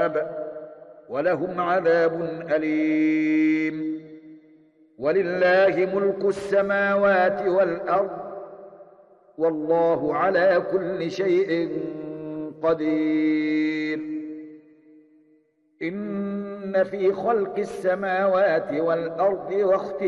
العذاب ولهم عذاب أليم. ولله ملك السماوات والأرض والله على كل شيء قدير. إن في خلق السماوات والأرض واختلاف